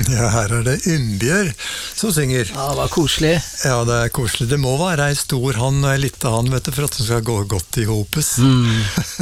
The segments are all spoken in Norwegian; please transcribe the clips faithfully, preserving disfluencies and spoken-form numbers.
Ja, her er det Ymbjør som synger. Ja, det var koselig. Ja, det er koselig. Det må være en stor han og en liten han, vet du, for at det skal gå godt i hopes. Mm.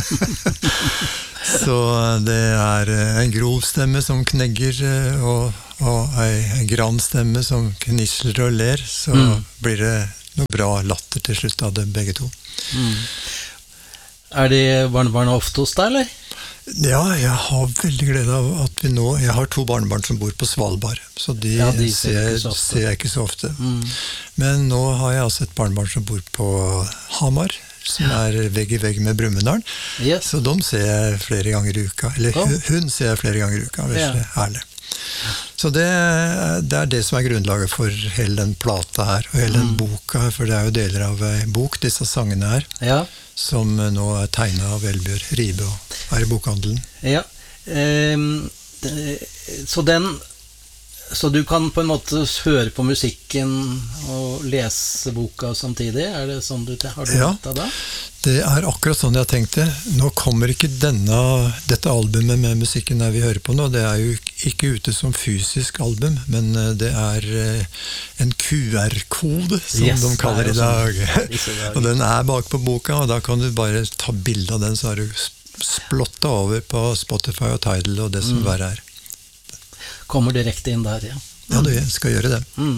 Så det er en grov stemme som knegger, og, og en grann stemme som knisler og ler, så mm. blir det noe bra latter til slutt av dem begge to. Mm. Er de barnebarn ofte hos deg, eller? Ja, jeg har veldig glede av at vi nå, jeg har to barnebarn som bor på Svalbard, så de, ja, de ser, ser, ser jeg ikke så ofte. Mm. Men nå har jeg altså et barnebarn som bor på Hamar, som ja. er vegg i vegg med Brumunddal. Yes. Så de ser jeg flere ganger i uka. Eller oh. hun ser jeg flere ganger i uka, hvis det er ærlig. Så det, det er det som er grunnlaget for hele den plata her, og hele den mm. boka her, for det er jo deler av en bok, disse sangene her, ja. som nå er tegnet av Elbjørg Ribe og er i bokhandelen. Ja, um, så den Så du kan på en måte høre på musikken og lese boka samtidig? Er det sånn du har det? Ja, det er akkurat sånn jeg tenkte. Nå kommer ikke denne, dette albumet med musikken der vi hører på nå, det er jo ikke ute som fysisk album, men det er en Q R-kode, som yes, de kaller i dag. Og den er bak på boka, og da kan du bare ta bilde av den, så har du splottet over på Spotify og Tidal og det som mm. bare er. Kommer direkte inn der, ja. Ja, du skal gjøre det. Mm.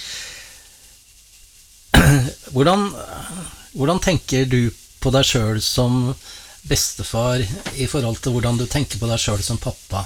Hvordan, hvordan tenker du på deg selv som bestefar i forhold til hvordan du tenker på deg selv som pappa?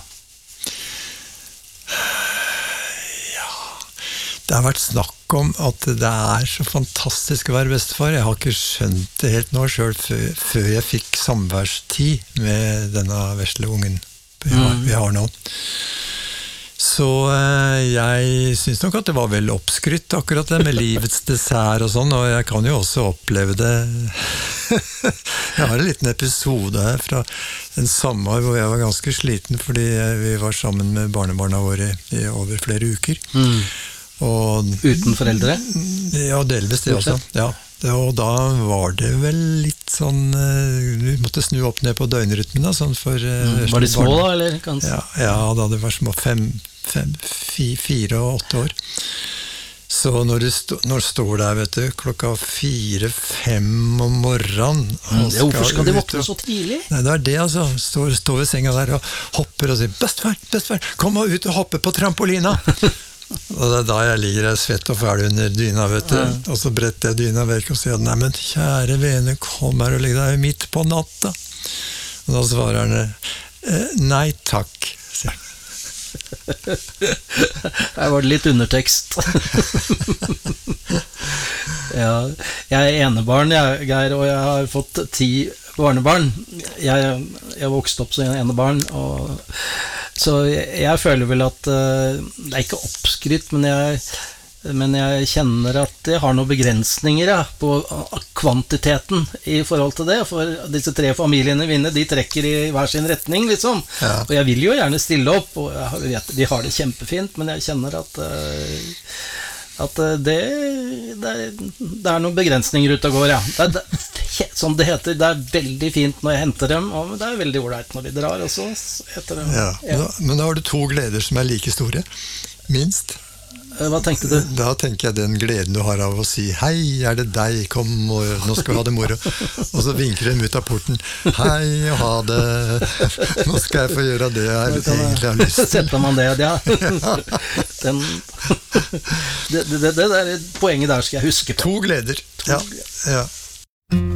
Ja, det har vært snakk om at det er så fantastisk å være bestefar. Jeg har ikke skjønt det helt nå selv før, før jeg fikk samværstid med denne vesle ungen vi har, vi har nå. Så eh, jeg synes nok at det var vel oppskrytt akkurat det med livets dessert og sånn, og jeg kan jo også oppleve det. Jeg har en liten episode her fra en sommer hvor jeg var ganske sliten fordi vi var sammen med barnebarna våre i over flere uker. Mm. Og, uten foreldre? Ja, delvis det også, ja. Og da var det vel litt sånn, vi måtte snu opp ned på døgnrytmen da, sånn for... Mm. Var de små da, eller? Kanskje? Ja, ja, da det var små fem, fem, fi, fire og åtte år. Så når du sto, når du står der, vet du, klokka fire, fem om morgenen... Mm, ja, hvorfor skal de våkne så tidlig? Nei, det er det altså, står, står ved senga der og hopper og sier, bestefar, bestefar, kom og ut og hoppe på trampolina! Og det er da jeg ligger her svett og fæl under dyna, vet du. Ja. Og så bretter jeg dyna vekk og sier, nei, men kjære vene, kom her og legg deg midt på natta. Og da svarer han, nei takk, sier han. Her var det litt undertekst. Ja, jeg er enebarn, jeg, Geir, og jeg har fått ti barnebarn. Jeg, jeg vokste opp som enebarn, og så jeg, jeg føler vel at uh, det er ikke oppskrytt, men jeg, men jeg kjenner at jeg har noen begrensninger ja, på kvantiteten i forhold til det, for disse tre familiene vinner, de trekker i hver sin retning, liksom. Ja. Og jeg vil jo gjerne stille opp, og jeg vet, de har det kjempefint, men jeg kjenner at, uh, at det, det, er, det er noen begrensninger ute og går, ja. Det er, det, som det heter, det er veldig fint når jeg henter dem, og det er veldig ordentlig når de drar også, etter dem. Ja, ja. Da, men da har du to gleder som er like store, minst. Hva tenkte du? Da tenker jeg den gleden du har av å si, hei, er det deg, kom, og nå skal vi ha det moro. Og så vinker de ut av porten, hei, og ha det, nå skal jeg få gjøre det jeg egentlig har lyst til. Setter man det, ja. Den, det, det, det, det der poenget der skal jeg huske på. To gleder, to ja, ja.